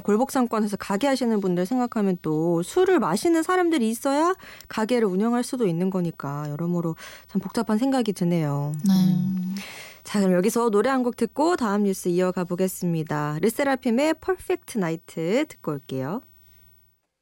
골목상권에서 가게 하시는 분들 생각하면 또 술을 마시는 사람들이 있어야 가게를 운영할 수도 있는 거니까 여러모로 참 복잡한 생각이 드네요. 네. 자, 그럼 여기서 노래 한 곡 듣고 다음 뉴스 이어가 보겠습니다. 르세라핌의 퍼펙트 나이트 듣고 올게요.